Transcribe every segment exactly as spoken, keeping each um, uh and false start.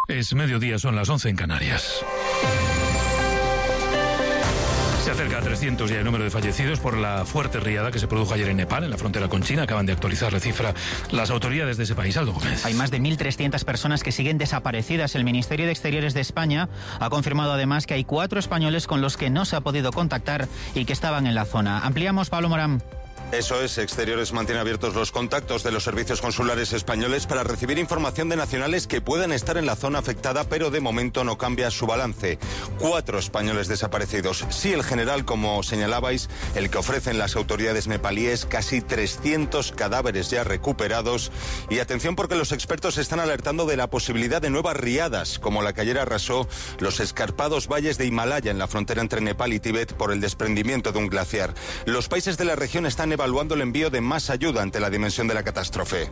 Es mediodía, son las once en Canarias. Se acerca a trescientos ya el número de fallecidos por la fuerte riada que se produjo ayer en Nepal, en la frontera con China. Acaban de actualizar la cifra las autoridades de ese país. Aldo Gómez. Hay más de mil trescientas personas que siguen desaparecidas. El Ministerio de Exteriores de España ha confirmado además que hay cuatro españoles con los que no se ha podido contactar y que estaban en la zona. Ampliamos, Pablo Morán. Eso es, Exteriores mantiene abiertos los contactos de los servicios consulares españoles para recibir información de nacionales que puedan estar en la zona afectada, pero de momento no cambia su balance. Cuatro españoles desaparecidos. Sí, el general, como señalabais, el que ofrecen las autoridades nepalíes, casi trescientos cadáveres ya recuperados. Y atención, porque los expertos están alertando de la posibilidad de nuevas riadas, como la que ayer arrasó los escarpados valles de Himalaya en la frontera entre Nepal y Tíbet por el desprendimiento de un glaciar. Los países de la región están evaluando el envío de más ayuda ante la dimensión de la catástrofe.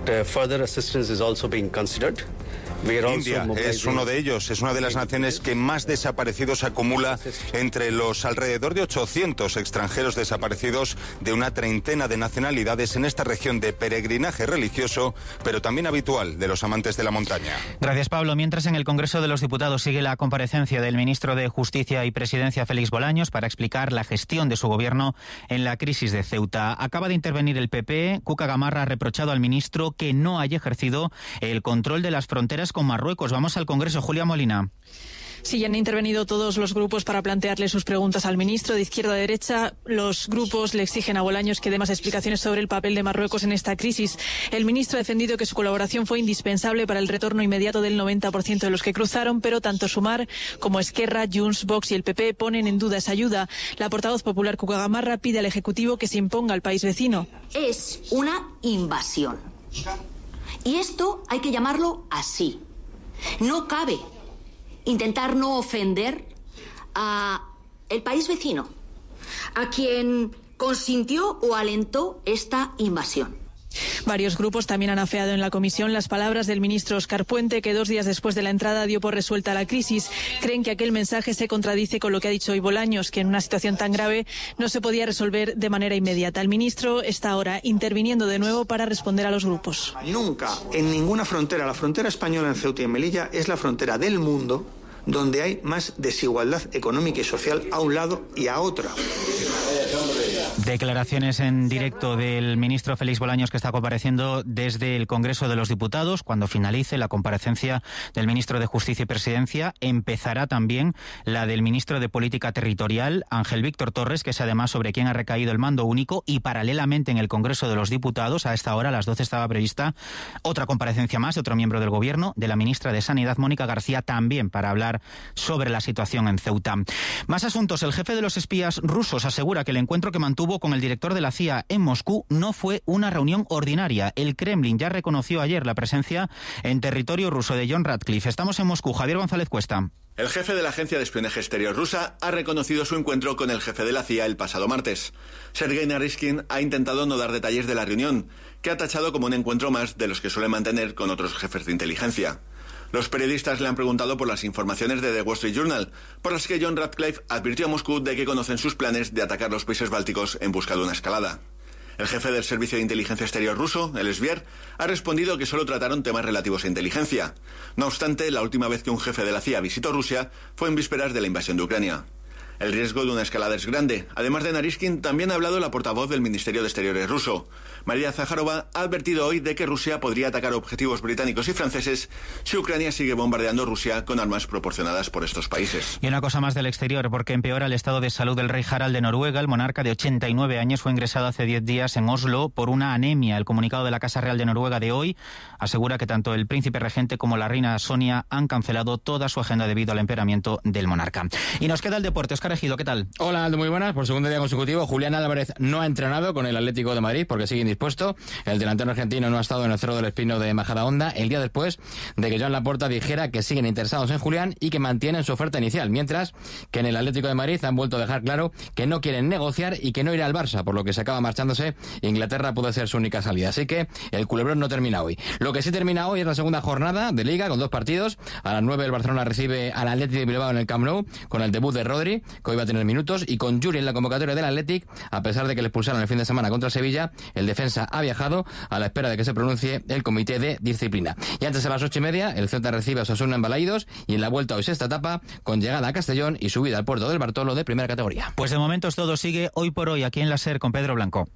India es uno de ellos, es una de las naciones que más desaparecidos acumula entre los alrededor de ochocientos extranjeros desaparecidos de una treintena de nacionalidades en esta región de peregrinaje religioso, pero también habitual de los amantes de la montaña. Gracias, Pablo. Mientras en el Congreso de los Diputados sigue la comparecencia del ministro de Justicia y Presidencia, Félix Bolaños, para explicar la gestión de su gobierno en la crisis de Ceuta. Acaba de intervenir el P P. Cuca Gamarra ha reprochado al ministro que no haya ejercido el control de las fronteras con Marruecos. Vamos al Congreso. Julia Molina. Sí, han intervenido todos los grupos para plantearle sus preguntas al ministro. De izquierda a derecha, los grupos le exigen a Bolaños que dé más explicaciones sobre el papel de Marruecos en esta crisis. El ministro ha defendido que su colaboración fue indispensable para el retorno inmediato del noventa por ciento de los que cruzaron, pero tanto Sumar como Esquerra, Junts, Vox y el P P ponen en duda esa ayuda. La portavoz popular Cuca Gamarra pide al Ejecutivo que se imponga al país vecino. Es una invasión. Y esto hay que llamarlo así. No cabe intentar no ofender a el país vecino, a quien consintió o alentó esta invasión. Varios grupos también han afeado en la comisión las palabras del ministro Óscar Puente, que dos días después de la entrada dio por resuelta la crisis. Creen que aquel mensaje se contradice con lo que ha dicho hoy Bolaños, que en una situación tan grave no se podía resolver de manera inmediata. El ministro está ahora interviniendo de nuevo para responder a los grupos. Nunca en ninguna frontera, la frontera española en Ceuta y en Melilla es la frontera del mundo donde hay más desigualdad económica y social a un lado y a otra. Declaraciones en directo del ministro Félix Bolaños, que está compareciendo desde el Congreso de los Diputados. Cuando finalice la comparecencia del ministro de Justicia y Presidencia, empezará también la del ministro de Política Territorial, Ángel Víctor Torres, que es además sobre quien ha recaído el mando único. Y paralelamente en el Congreso de los Diputados, a esta hora, a las doce, estaba prevista otra comparecencia más de otro miembro del Gobierno, de la ministra de Sanidad, Mónica García, también para hablar sobre la situación en Ceuta. Más asuntos. El jefe de los espías rusos asegura que el encuentro que mantuvo con el director de la C I A en Moscú no fue una reunión ordinaria. El Kremlin ya reconoció ayer la presencia en territorio ruso de John Ratcliffe. Estamos en Moscú. Javier González Cuesta. El jefe de la Agencia de Espionaje Exterior rusa ha reconocido su encuentro con el jefe de la C I A el pasado martes. Sergei Naryshkin ha intentado no dar detalles de la reunión, que ha tachado como un encuentro más de los que suele mantener con otros jefes de inteligencia. Los periodistas le han preguntado por las informaciones de The Wall Street Journal, por las que John Ratcliffe advirtió a Moscú de que conocen sus planes de atacar los países bálticos en busca de una escalada. El jefe del Servicio de Inteligencia Exterior ruso, el S V R, ha respondido que solo trataron temas relativos a inteligencia. No obstante, la última vez que un jefe de la C I A visitó Rusia fue en vísperas de la invasión de Ucrania. El riesgo de una escalada es grande. Además de Naryshkin, también ha hablado la portavoz del Ministerio de Exteriores ruso. María Zaharova ha advertido hoy de que Rusia podría atacar objetivos británicos y franceses si Ucrania sigue bombardeando Rusia con armas proporcionadas por estos países. Y una cosa más del exterior, porque empeora el estado de salud del rey Harald de Noruega. El monarca de ochenta y nueve años fue ingresado hace diez días en Oslo por una anemia. El comunicado de la Casa Real de Noruega de hoy asegura que tanto el príncipe regente como la reina Sonia han cancelado toda su agenda debido al empeoramiento del monarca. Y nos queda el deporte. Óscar Ejido, ¿qué tal? Hola, Aldo, muy buenas. Por segundo día consecutivo, Julián Álvarez no ha entrenado con el Atlético de Madrid porque sigue indispuesto. El delantero argentino no ha estado en el Cerro del Espino de Majadahonda el día después de que Joan Laporta dijera que siguen interesados en Julián y que mantienen su oferta inicial, mientras que en el Atlético de Madrid han vuelto a dejar claro que no quieren negociar y que no irá al Barça, por lo que se acaba marchándose. Inglaterra puede ser su única salida, así que el culebrón no termina hoy. Lo que sí termina hoy es la segunda jornada de Liga con dos partidos. A las nueve el Barcelona recibe al Athletic de Bilbao en el Camp Nou con el debut de Rodri. que hoy va a tener minutos, y con Yuri en la convocatoria del Athletic, a pesar de que le expulsaron el fin de semana contra Sevilla, el defensa ha viajado a la espera de que se pronuncie el comité de disciplina. Y antes de las ocho y media, el Celta recibe a Osasuna en Balaídos, y en la vuelta hoy sexta etapa, con llegada a Castellón y subida al puerto del Bartolo de primera categoría. Pues de momento todo sigue hoy por hoy aquí en la SER con Pedro Blanco.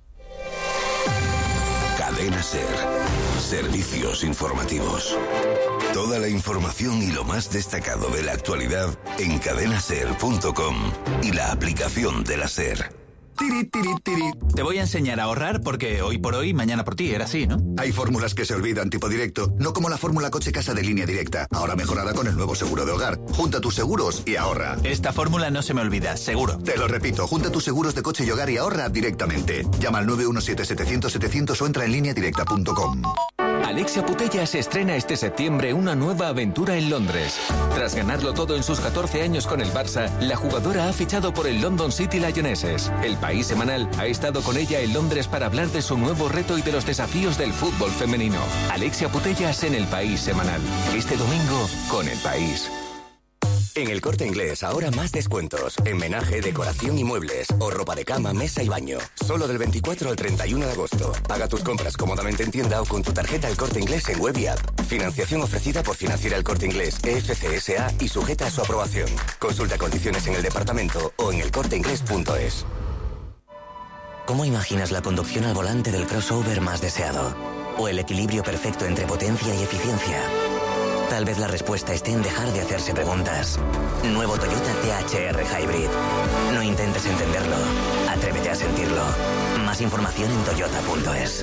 Cadena SER. Servicios informativos. Toda la información y lo más destacado de la actualidad en cadena ser punto com y la aplicación de la SER. Tiri, tiri, tiri. Te voy a enseñar a ahorrar porque hoy por hoy, mañana por ti, era así, ¿no? Hay fórmulas que se olvidan tipo directo, no como la fórmula coche-casa de Línea Directa, ahora mejorada con el nuevo seguro de hogar. Junta tus seguros y ahorra. Esta fórmula no se me olvida, seguro. Te lo repito, junta tus seguros de coche y hogar y ahorra directamente. Llama al nueve uno siete, setecientos, setecientos o entra en línea directa punto com. Alexia Putellas estrena este septiembre una nueva aventura en Londres. Tras ganarlo todo en sus catorce años con el Barça, la jugadora ha fichado por el London City Lionesses. El País Semanal ha estado con ella en Londres para hablar de su nuevo reto y de los desafíos del fútbol femenino. Alexia Putellas en el País Semanal. Este domingo con El País. En El Corte Inglés, ahora más descuentos. En menaje, decoración y muebles. O ropa de cama, mesa y baño. Solo del veinticuatro al treinta y uno de agosto. Paga tus compras cómodamente en tienda o con tu tarjeta El Corte Inglés en web y app. Financiación ofrecida por Financiera El Corte Inglés, E F C S A y sujeta a su aprobación. Consulta condiciones en el departamento o en el corte inglés punto es. ¿Cómo imaginas la conducción al volante del crossover más deseado? ¿O el equilibrio perfecto entre potencia y eficiencia? Tal vez la respuesta esté en dejar de hacerse preguntas. Nuevo Toyota T H R Hybrid. No intentes entenderlo. Atrévete a sentirlo. Más información en toyota punto es.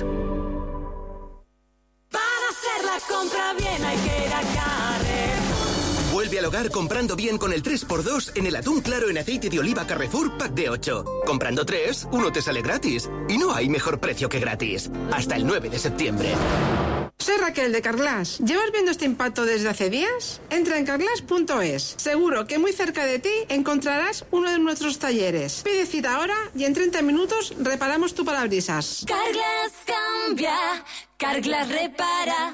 Para hacer la compra bien hay que ir a Carrefour. Vuelve al hogar comprando bien con el tres por dos en el atún claro en aceite de oliva Carrefour Pack de ocho. Comprando tres, uno te sale gratis. Y no hay mejor precio que gratis. Hasta el nueve de septiembre. Soy Raquel de Carglass. ¿Llevas viendo este impacto desde hace días? Entra en carglass punto es. Seguro que muy cerca de ti encontrarás uno de nuestros talleres. Pide cita ahora y en treinta minutos reparamos tu parabrisas. Carglass cambia, Carglass repara.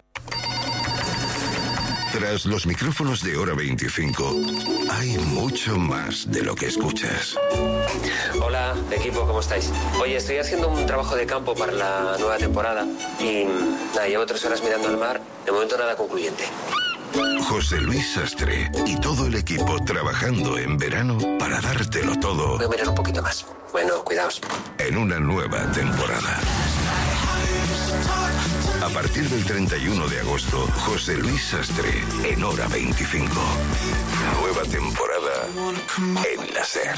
Tras los micrófonos de Hora veinticinco, hay mucho más de lo que escuchas. Hola, equipo, ¿cómo estáis? Oye, estoy haciendo un trabajo de campo para la nueva temporada y nada, llevo tres horas mirando al mar, de momento nada concluyente. José Luis Sastre y todo el equipo trabajando en verano para dártelo todo. Voy a mirar un poquito más. Bueno, cuidaos. En una nueva temporada. A partir del treinta y uno de agosto, José Luis Sastre en Hora veinticinco. Nueva temporada en la SER.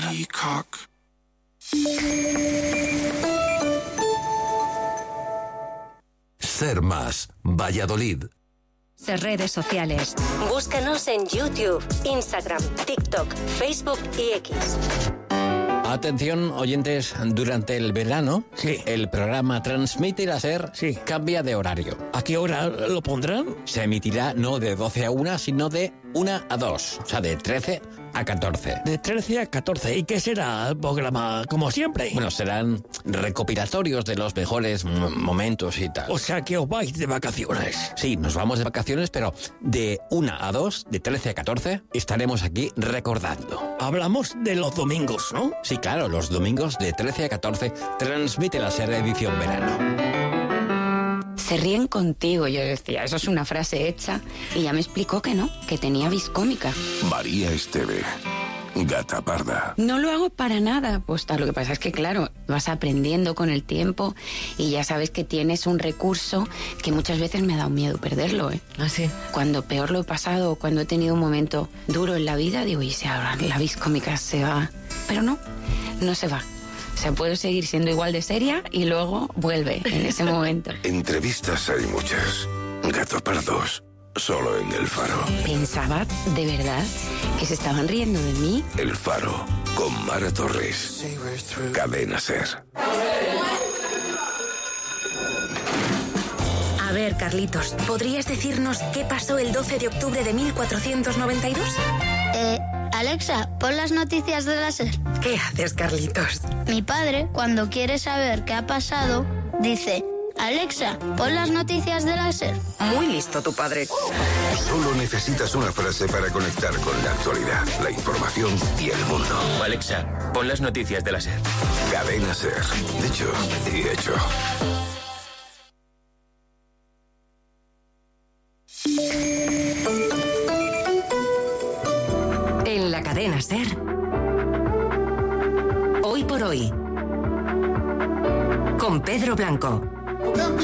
Ser Más, Valladolid. SER redes sociales. Búscanos en YouTube, Instagram, TikTok, Facebook y X. Atención, oyentes, durante el verano, sí, el programa Transmite la SER sí. cambia de horario. ¿A qué hora lo pondrán? Se emitirá no de doce a una, sino de una a dos, o sea, de trece a catorce. De trece a catorce. ¿Y qué será el programa, como siempre? Bueno, serán recopilatorios de los mejores m- momentos y tal. O sea, que os vais de vacaciones. Sí, nos vamos de vacaciones, pero de una a dos, de trece a catorce, estaremos aquí recordando. Hablamos de los domingos, ¿no? Sí, claro, los domingos de trece a catorce transmite la SER edición verano. Se ríen contigo, yo decía, eso es una frase hecha, y ya me explicó que no, que tenía vis cómica. María Esteve, gata parda. No lo hago para nada, pues tal, lo que pasa es que claro, vas aprendiendo con el tiempo y ya sabes que tienes un recurso que muchas veces me ha dado miedo perderlo, ¿eh? ¿Ah, sí? Cuando peor lo he pasado, cuando he tenido un momento duro en la vida, digo, y si ahora la vis cómica se va, pero no, no se va. O sea, puedo seguir siendo igual de seria y luego vuelve en ese momento. Entrevistas hay muchas. Gato pardos, solo en El Faro. Pensaba, de verdad, que se estaban riendo de mí. El Faro, con Mara Torres. Cadena SER. A ver, Carlitos, ¿podrías decirnos qué pasó el doce de octubre de mil cuatrocientos noventa y dos? Eh... Alexa, pon las noticias de la SER. ¿Qué haces, Carlitos? Mi padre, cuando quiere saber qué ha pasado, dice: Alexa, pon las noticias de la SER. Muy listo tu padre. Solo necesitas una frase para conectar con la actualidad, la información y el mundo. Alexa, pon las noticias de la SER. Cadena SER. Dicho y hecho. En la cadena SER. Hoy por hoy. Con Pedro Blanco.